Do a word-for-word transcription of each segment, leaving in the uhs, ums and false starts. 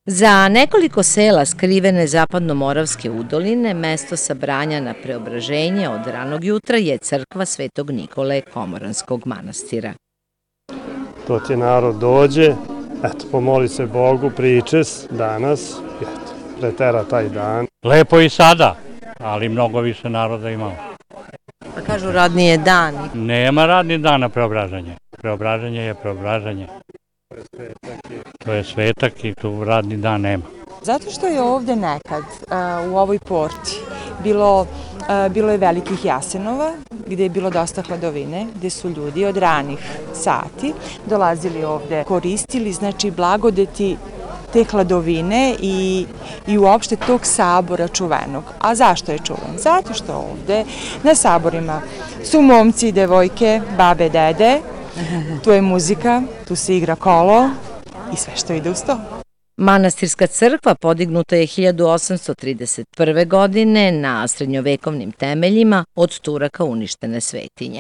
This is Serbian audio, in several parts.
Za nekoliko sela skrivene zapadno-moravske udoline, mesto sabranja na preobraženje od ranog jutra je crkva Svetog Nikole Komoranskog manastira. To ti narod dođe, eto, pomoli se Bogu, priče danas, eto, pretera taj dan. Lepo i sada, ali mnogo više naroda imamo. Pa kažu radni je dan. Nema radni dan na preobražanje. Preobražanje je preobražanje. To je svetak i tu radni dan nema. Zato što je ovde nekad, u ovoj porti, bilo, bilo je velikih jasenova, gde je bilo dosta hladovine, gde su ljudi od ranih sati dolazili ovde, koristili, znači, blagodeti te hladovine i, i uopšte tog sabora čuvenog. A zašto je čuven? Zato što ovde na saborima su momci i devojke, babe, dede, tu je muzika, tu se igra kolo i sve što ide uz to. Manastirska crkva podignuta je hiljadu osamsto trideset prve. godine na srednjovekovnim temeljima od Turaka uništene svetinje.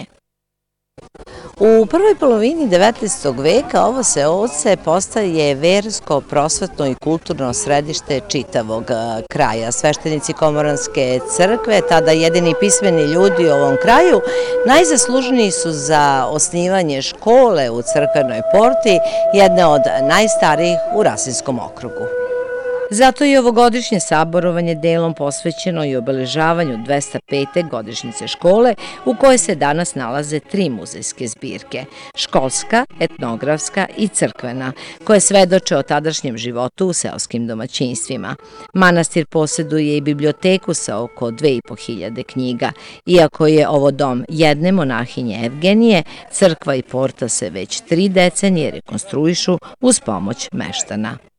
U prvoj polovini devetnaestog veka ovo seoce postaje versko, prosvetno i kulturno središte čitavog kraja. Sveštenici Komoranske crkve, tada jedini pismeni ljudi u ovom kraju, najzaslužniji su za osnivanje škole u crkvenoj porti, jedne od najstarijih u Rasinskom okrugu. Zato je ovogodišnje saborovanje delom posvećeno i obeležavanju dvesta pete godišnjice škole u kojoj se danas nalaze tri muzejske zbirke – školska, etnografska i crkvena, koje svedoče o tadašnjem životu u seoskim domaćinstvima. Manastir poseduje i biblioteku sa oko dve i po hiljade knjiga. Iako je ovo dom jedne monahinje Evgenije, crkva i porta se već tri decenije rekonstruišu uz pomoć meštana.